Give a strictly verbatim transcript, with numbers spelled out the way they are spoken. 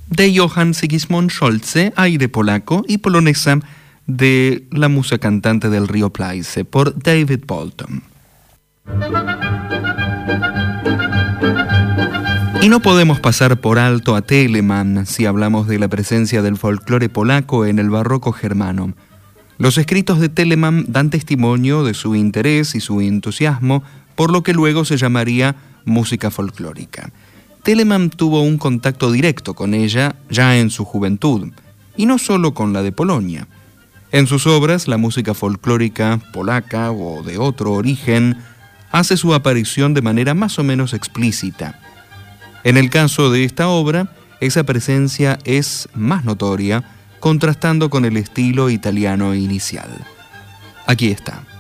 de Johann Sigismund Scholze, aire polaco, y polonesa de la musa cantante del río Pleiße, por David Bolton. Y no podemos pasar por alto a Telemann si hablamos de la presencia del folclore polaco en el barroco germano. Los escritos de Telemann dan testimonio de su interés y su entusiasmo por lo que luego se llamaría música folclórica. Telemann tuvo un contacto directo con ella ya en su juventud, y no solo con la de Polonia. En sus obras, la música folclórica polaca o de otro origen hace su aparición de manera más o menos explícita. En el caso de esta obra, esa presencia es más notoria, contrastando con el estilo italiano inicial. Aquí está.